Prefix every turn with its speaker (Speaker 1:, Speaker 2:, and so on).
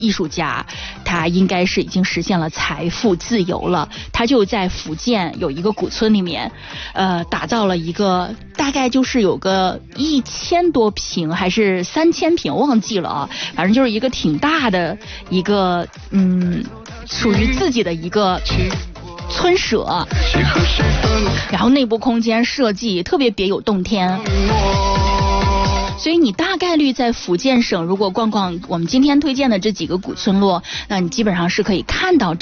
Speaker 1: 艺术家，他应该是已经实现了财富自由了。他就在福建有一个古村里面，打造了一个大概就是有个1000多平还是3000平，忘记了啊，反正就是一个挺大的一个属于自己的一个村舍，然后内部空间设计特别别有洞天。所以你大概率在福建省如果逛逛我们今天推荐的这几个古村落，那你基本上是可以看到